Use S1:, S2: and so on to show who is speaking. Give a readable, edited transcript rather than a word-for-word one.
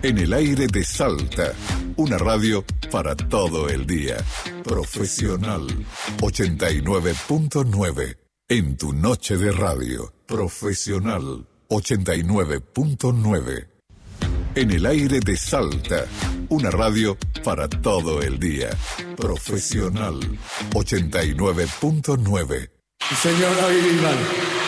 S1: En el aire de Salta, una radio para todo el día. Profesional 89.9. En tu noche de radio. Profesional 89.9. En el aire de Salta, una radio para todo el día. Profesional 89.9.
S2: Señora Iván.